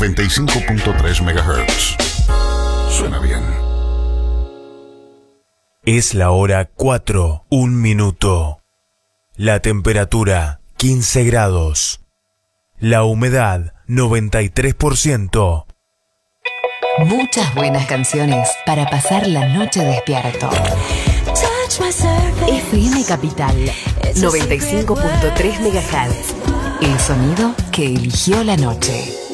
95.3 MHz. Suena bien. Es la hora 4, 1 minuto. La temperatura 15 grados. La humedad 93%. Muchas buenas canciones para pasar la noche despierto. FM Capital 95.3 MHz. El sonido que eligió la noche.